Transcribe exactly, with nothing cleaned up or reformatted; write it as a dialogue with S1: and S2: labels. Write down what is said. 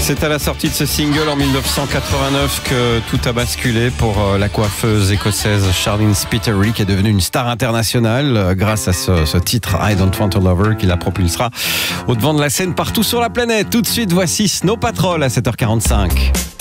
S1: C'est à la sortie de ce single en dix-neuf cent quatre-vingt-neuf que tout a basculé pour la coiffeuse écossaise Charlene Spiteri, qui est devenue une star internationale grâce à ce, ce titre I Don't Want a Lover, qui la propulsera au devant de la scène partout sur la planète. Tout de suite, voici Snow Patrol à sept heures quarante-cinq.